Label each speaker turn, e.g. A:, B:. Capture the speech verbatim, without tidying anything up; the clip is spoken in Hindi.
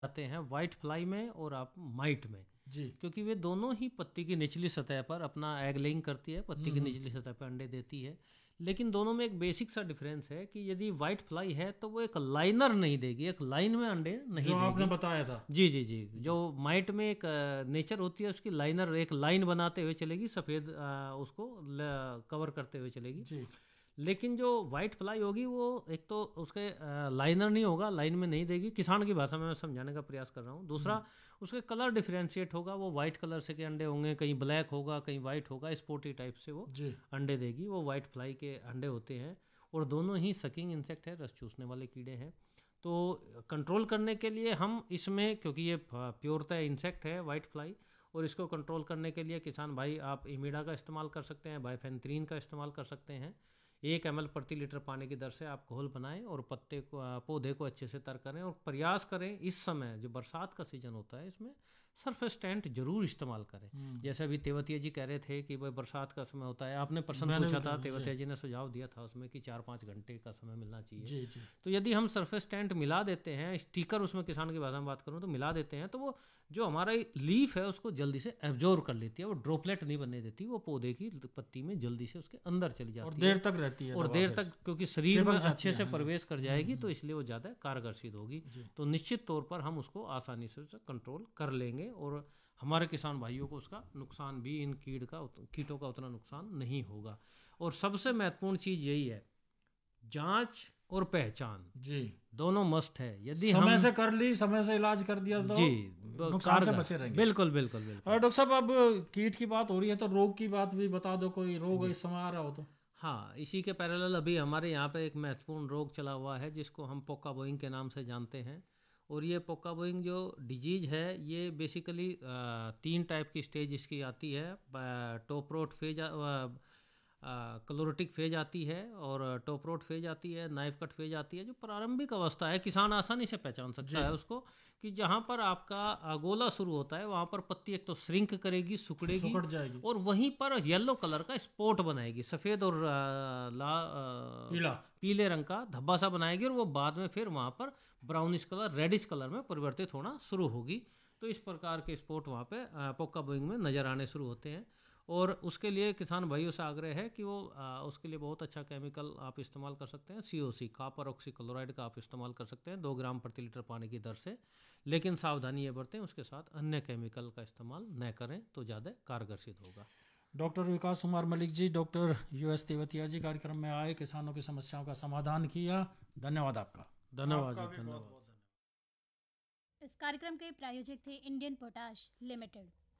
A: आते हैं वाइट फ्लाई में और आप माइट में
B: जी।
A: क्योंकि वे दोनों ही पत्ती की निचली सतह पर अपना एग लेइंग करती है, पत्ती की निचली सतह पर अंडे देती है। लेकिन दोनों में एक बेसिक सा डिफरेंस है कि यदि वाइट फ्लाई है तो वो एक लाइनर नहीं देगी, एक लाइन में अंडे नहीं
B: जो
A: देगी।
B: आपने बताया था।
A: जी जी जी जो माइट में एक नेचर होती है उसकी, लाइनर एक लाइन बनाते हुए चलेगी, सफ़ेद उसको कवर करते हुए चलेगी
B: जी।
A: लेकिन जो वाइट फ्लाई होगी वो एक तो उसके लाइनर नहीं होगा, लाइन में नहीं देगी, किसान की भाषा में मैं समझाने का प्रयास कर रहा हूँ। दूसरा उसके कलर डिफरेंशिएट होगा, वो वाइट कलर से के अंडे होंगे, कहीं ब्लैक होगा कहीं वाइट होगा, स्पोर्टी टाइप से वो
B: जी।
A: अंडे देगी। वो वाइट फ्लाई के अंडे होते हैं और दोनों ही सकिंग इंसेक्ट है, रस चूसने वाले कीड़े हैं। तो कंट्रोल करने के लिए हम इसमें, क्योंकि ये प्योरतः इंसेक्ट है वाइट फ्लाई, और इसको कंट्रोल करने के लिए किसान भाई आप इमिडा का इस्तेमाल कर सकते हैं, बाइफेंथ्रीन का इस्तेमाल कर सकते हैं। एक एम एल प्रति लीटर पानी की दर से आप घोल बनाएं और पत्ते को, पौधे को अच्छे से तर करें और प्रयास करें इस समय जो बरसात का सीजन होता है इसमें सरफेस्टेंट जरूर इस्तेमाल करें। जैसे अभी तेवतिया जी कह रहे थे कि भाई बरसात का समय होता है, आपने प्रश्न पूछा था, तेवतिया जी ने सुझाव दिया था उसमें कि चार पाँच घंटे का समय मिलना चाहिए।
B: जी जी।
A: तो यदि हम सरफेस्टेंट मिला देते हैं, स्टिकर उसमें किसान की भाषा में बात करूँ तो मिला देते हैं, तो वो जो हमारा लीफ है उसको जल्दी से एब्जॉर्ब कर लेती है, वो ड्रॉपलेट नहीं बनने देती, वो पौधे की पत्ती में जल्दी से उसके अंदर चली जाती है
B: और देर तक रहती है
A: और देर तक, क्योंकि शरीर में अच्छे से प्रवेश कर जाएगी तो इसलिए वो ज़्यादा कारगर सिद्ध होगी। तो निश्चित तौर पर हम उसको आसानी से कंट्रोल कर लेंगे और हमारे किसान भाइयों को उसका नुकसान भी, इन कीड़ का कीटों का उतना नुकसान नहीं होगा। और सबसे महत्वपूर्ण चीज़ यही है, जांच और पहचान
B: जी
A: दोनों मस्ट है। यदि
B: समय
A: हम
B: से कर ली, समय से इलाज कर दिया तो
A: जी
B: नुकसान से बचे रहेंगे।
A: बिल्कुल बिल्कुल बिल्कुल।
B: और डॉक्टर साहब अब कीट की बात हो रही है तो रोग की बात भी बता दो, कोई रोग इस समय आ रहा हो तो।
A: हाँ, इसी के पैरेलल अभी हमारे यहाँ पे एक महत्वपूर्ण रोग चला हुआ है जिसको हम पोका बोइंग के नाम से जानते हैं। और ये पोका बोइंग जो डिजीज है ये बेसिकली तीन टाइप की स्टेज इसकी आती है। टॉप-रोट फेज, क्लोरोटिक फेज आती है और टॉप रोट फेज आती है, नाइफ कट फेज आती है। जो प्रारंभिक अवस्था है किसान आसानी से पहचान सकता है उसको कि जहाँ पर आपका गोला शुरू होता है वहाँ पर पत्ती एक तो श्रिंक करेगी, सुकड़ेगी,
B: सुकड़ जाएगी
A: और वहीं पर येलो कलर का स्पॉट बनाएगी, सफ़ेद और ला
B: पीला
A: पीले रंग का धब्बा सा बनाएगी और वो बाद में फिर वहाँ पर ब्राउनिश कलर, रेडिश कलर में परिवर्तित होना शुरू होगी। तो इस प्रकार के स्पॉट वहाँ पे पोका बोइंग में नज़र आने शुरू होते हैं और उसके लिए किसान भाइयों से आग्रह है कि वो आ, उसके लिए बहुत अच्छा केमिकल आप इस्तेमाल कर सकते हैं। सी ओ सी, कॉपर ऑक्सीक्लोराइड का आप इस्तेमाल कर सकते हैं दो ग्राम प्रति लीटर पानी की दर से, लेकिन सावधानी ये बरतें उसके साथ अन्य केमिकल का इस्तेमाल न करें तो ज़्यादा कारगर सिद्ध होगा।
B: डॉक्टर विकास Kumar Malik ji, doctor U S Tewatia जी कार्यक्रम में आए, किसानों की समस्याओं का समाधान किया। धन्यवाद आपका।
A: धन्यवाद धन्यवाद।
C: इस कार्यक्रम के प्रायोजक थे इंडियन पोटाश लिमिटेड।